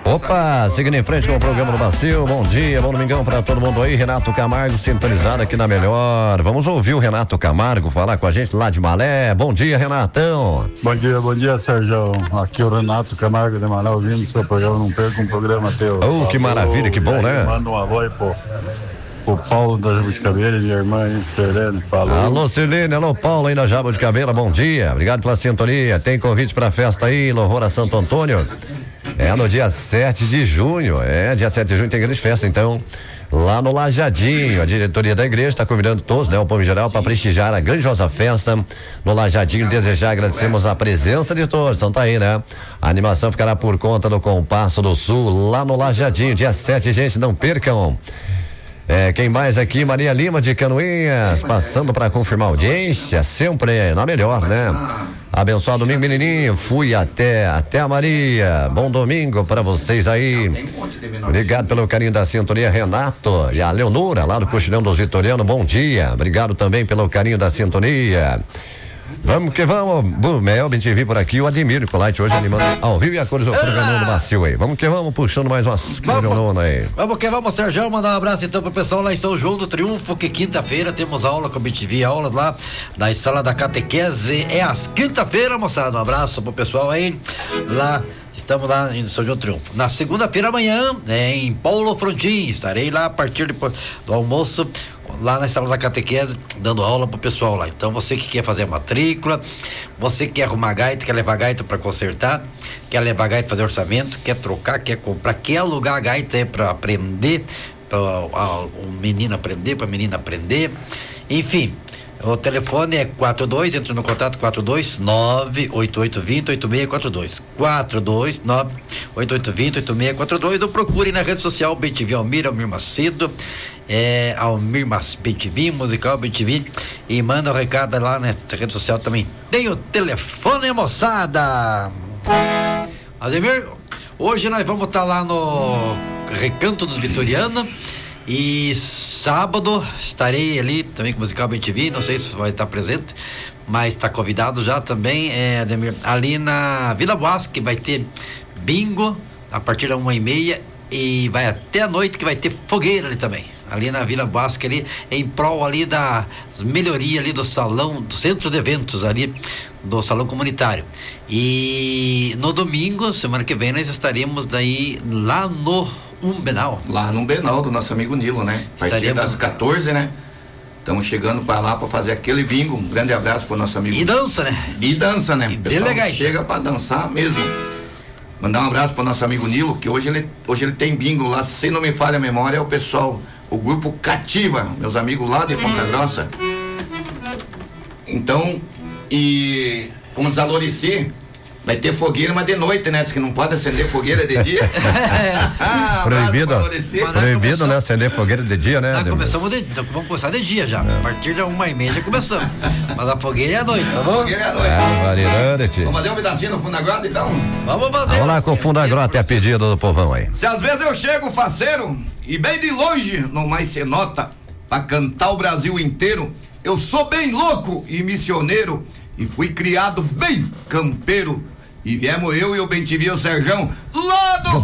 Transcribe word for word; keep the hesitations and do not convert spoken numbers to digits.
Opa, seguindo em frente com o programa do Bacio, bom dia, bom domingão pra todo mundo aí, Renato Camargo sintonizado aqui na Melhor. Vamos ouvir o Renato Camargo falar com a gente lá de Malé. Bom dia, Renatão. Bom dia, bom dia, Sérgio. Aqui é o Renato Camargo de Malé, ouvindo seu programa, não perca um programa teu. Oh, que maravilha, que bom, né? Manda um alô aí, pô. O Paulo da Jabuticabera e minha irmã aí, Sirlene, falou. Alô, Sirlene, alô, Paulo aí da Jabuticabera, bom dia, obrigado pela sintonia. Tem convite pra festa aí, louvor a Santo Antônio? É no dia sete de junho, é, dia sete de junho tem grande festa, então, lá no Lajadinho. A diretoria da igreja está convidando todos, né, o povo em geral, para prestigiar a grandiosa festa no Lajadinho. Desejar, agradecemos a presença de todos, então tá aí, né? A animação ficará por conta do Compasso do Sul, lá no Lajadinho, dia sete, gente, não percam. É, quem mais aqui? Maria Lima de Canoinhas, passando para confirmar a audiência, sempre na Melhor, né? Abençoado domingo, menininho, fui até, até a Maria, bom domingo para vocês aí. Obrigado pelo carinho da sintonia, Renato e a Leonora, lá do Coxilhão dos Vitorianos, bom dia, obrigado também pelo carinho da sintonia. Vamos que vamos, Bumel, B T V por aqui, o Ademir Nicolait hoje animando ao vivo e a cores do programa do Macio aí. Vamos que vamos, puxando mais umas coronas aí. Vamos que vamos, Sérgio, mandar um abraço então pro pessoal lá em São João do Triunfo, que quinta-feira temos aula com a B T V, aulas lá na sala da catequese, é às quinta-feira, moçada, um abraço pro pessoal aí, lá. Estamos lá em São João do Triunfo. Na segunda-feira amanhã, é, em Paulo Frontin, estarei lá a partir de, do almoço, lá na sala da catequese, dando aula pro pessoal lá. Então você que quer fazer a matrícula, você que quer arrumar gaita, quer levar gaita para consertar, quer levar gaita fazer orçamento, quer trocar, quer comprar, quer alugar a gaita é para aprender, para o menino aprender, para a menina aprender, enfim. O telefone é quatro dois, entra no contato quatro dois nove oito oito dois zero oito seis quatro dois, quatro dois nove oito oito dois zero oito seis quatro dois, ou procure na rede social B T V Almir, Almir Macedo, é, Almir Mas, B T V, musical B T V, e manda o um recado lá na rede social também. Tem o telefone, moçada. Ademir, hoje nós vamos estar tá lá no Recanto dos Vitorianos. E sábado estarei ali também com o musical B T V, não sei se vai estar presente, mas está convidado já também, é, ali na Vila Bosque vai ter bingo a partir da uma e meia e vai até a noite, que vai ter fogueira ali também, ali na Vila Bosque, ali em prol ali das melhorias ali do salão, do centro de eventos ali, do salão comunitário. E no domingo, semana que vem, nós estaremos daí lá no Umbenal. Lá no Umbenal do nosso amigo Nilo, né? A partir Estaremos... das quatorze, né? Estamos chegando para lá para fazer aquele bingo. Um grande abraço pro nosso amigo. E dança, né? E dança, né? E pessoal chega para dançar mesmo. Mandar um abraço pro nosso amigo Nilo, que hoje ele, hoje ele tem bingo lá, se não me falha a memória, é o pessoal, o grupo Cativa, meus amigos lá de Ponta Grossa. Então, e como diz a Lorici, vai ter fogueira, mas de noite, né? Diz que não pode acender fogueira de dia. ah, proibido, proibido, né? Acender fogueira de dia, né? Tá, começamos de, então, vamos começar de dia já. É. A partir de uma e meia já começamos. Mas a fogueira é à noite, tá bom? A fogueira é à noite. É, vamos fazer um pedacinho no fundo da grota, então? Vamos fazer. Vamos lá com o fundo da grota, é a pedido do povão aí. Se às vezes eu chego faceiro e bem de longe, não mais se nota, pra cantar o Brasil inteiro, eu sou bem louco e missioneiro. E fui criado bem campeiro. E viemos eu e o B T V e o Serjão lá do